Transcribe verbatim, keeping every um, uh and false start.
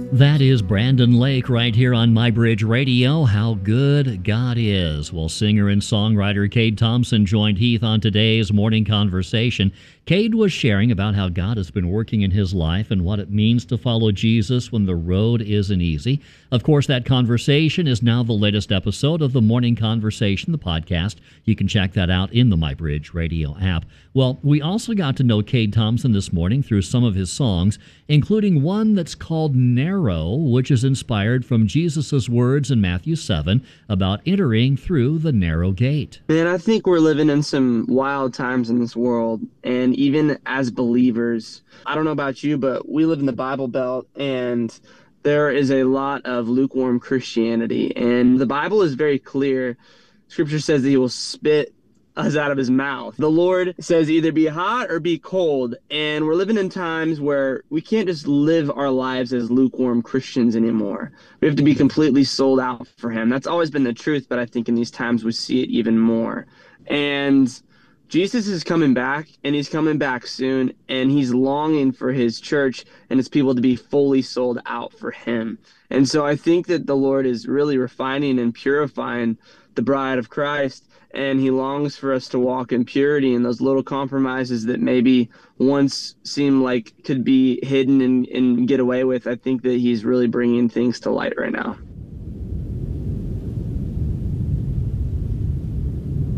That is Brandon Lake right here on My Bridge Radio. How good God is. Well, singer and songwriter Cade Thompson joined Heath on today's morning conversation. Cade was sharing about how God has been working in his life and what it means to follow Jesus when the road isn't easy. Of course, that conversation is now the latest episode of the Morning Conversation, the podcast. You can check that out in the My Bridge Radio app. Well, we also got to know Cade Thompson this morning through some of his songs, including one that's called Narrow, which is inspired from Jesus' words in Matthew seven about entering through the narrow gate. Man, I think we're living in some wild times in this world, and even as believers, I don't know about you, but we live in the Bible Belt, and there is a lot of lukewarm Christianity, and the Bible is very clear. Scripture says that he will spit us out of his mouth. The Lord says either be hot or be cold, and we're living in times where we can't just live our lives as lukewarm Christians anymore. We have to be completely sold out for him. That's always been the truth, but I think in these times we see it even more. And Jesus is coming back, and he's coming back soon, and he's longing for his church and his people to be fully sold out for him. And so I think that the Lord is really refining and purifying the bride of Christ, and he longs for us to walk in purity, and those little compromises that maybe once seemed like could be hidden and, and get away with. I think that he's really bringing things to light right now.